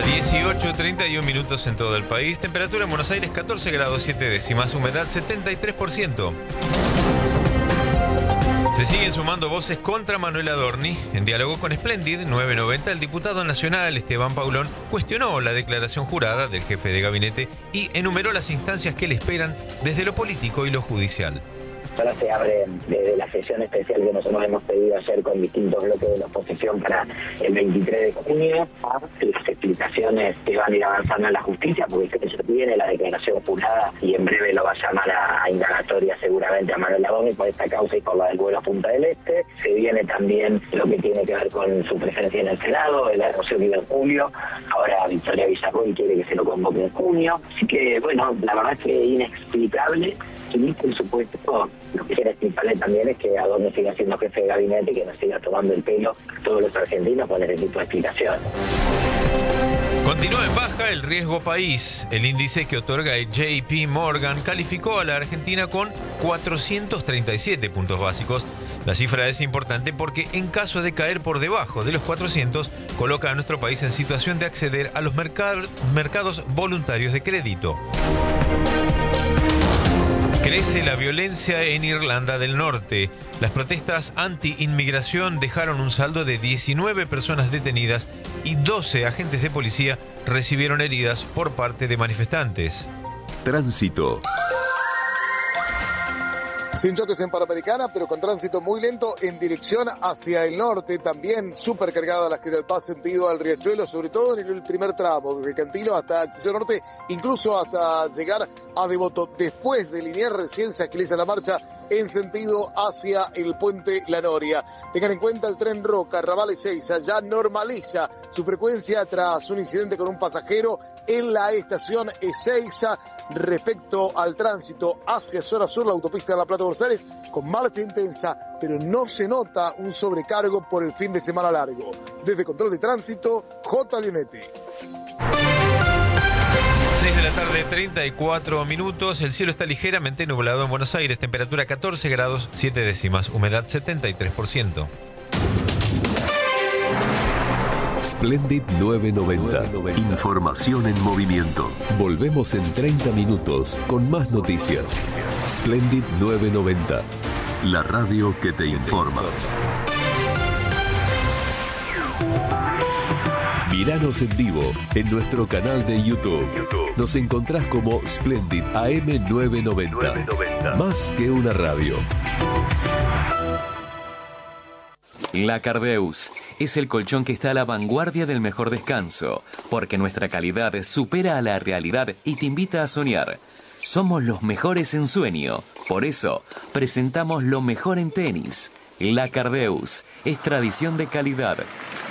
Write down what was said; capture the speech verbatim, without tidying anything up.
dieciocho, treinta y uno minutos en todo el país. Temperatura en Buenos Aires catorce grados siete décimas. Humedad setenta y tres por ciento. Se siguen sumando voces contra Manuel Adorni. En diálogo con Splendid nueve noventa, el diputado nacional Esteban Paulón cuestionó la declaración jurada del jefe de gabinete y enumeró las instancias que le esperan desde lo político y lo judicial. Ahora se abre desde la sesión especial que nosotros hemos pedido ayer con distintos bloques de la oposición para el veintitrés de junio, a las explicaciones que van a ir avanzando en la justicia, porque se tiene la declaración jurada y en breve lo va a llamar a, a indagatoria seguramente a Manuel Adorni por esta causa y por la del vuelo a Punta del Este. Se viene también lo que tiene que ver con su presencia en el Senado, la emoción en julio. Ahora Victoria Villarruel quiere que se lo convoque en junio. Así que, bueno, la verdad es que es inexplicable. Y por supuesto, lo que quiere explicarle también es que Adorni siga siendo jefe de gabinete y que nos siga tomando el pelo a todos los argentinos con ese tipo de explicaciones. Continúa en baja el riesgo país. El índice que otorga el J P Morgan calificó a la Argentina con cuatrocientos treinta y siete puntos básicos. La cifra es importante porque en caso de caer por debajo de los cuatrocientos, coloca a nuestro país en situación de acceder a los mercad- mercados voluntarios de crédito. Crece la violencia en Irlanda del Norte. Las protestas anti-inmigración dejaron un saldo de diecinueve personas detenidas y doce agentes de policía recibieron heridas por parte de manifestantes. Tránsito. Sin choques en Panamericana, pero con tránsito muy lento en dirección hacia el norte. También súper cargada la General Paz sentido al Riachuelo, sobre todo en el primer tramo, desde Cantilo hasta Acceso Norte, incluso hasta llegar a Devoto. Después de Liniers recién se agiliza la marcha en sentido hacia el puente La Noria. Tengan en cuenta el tren Roca, Raval Ezeiza, ya normaliza su frecuencia tras un incidente con un pasajero en la estación Ezeiza. Respecto al tránsito hacia zona sur, la autopista de La Plata González, con marcha intensa, pero no se nota un sobrecargo por el fin de semana largo. Desde Control de Tránsito, J. Leonetti. seis de la tarde, treinta y cuatro minutos. El cielo está ligeramente nublado en Buenos Aires. Temperatura catorce grados siete décimas. Humedad setenta y tres por ciento. Splendid nueve noventa. Información en movimiento. Volvemos en treinta minutos con más noticias. Splendid nueve noventa. La radio que te informa. Míranos en vivo en nuestro canal de YouTube. Nos encontrás como Splendid A M nueve noventa. Más que una radio. La Cardeus es el colchón que está a la vanguardia del mejor descanso, porque nuestra calidad supera a la realidad y te invita a soñar. Somos los mejores en sueño, por eso presentamos lo mejor en tenis. La Cardeus es tradición de calidad.